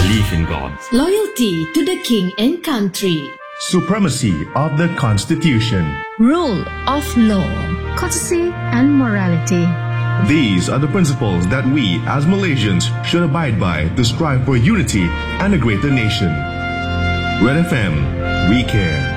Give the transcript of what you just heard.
Belief in God. Loyalty to the king and country. Supremacy of the Constitution. Rule of law. Courtesy and morality. These are the principles that we as Malaysians should abide by to strive for unity and a greater nation. Red FM, we care.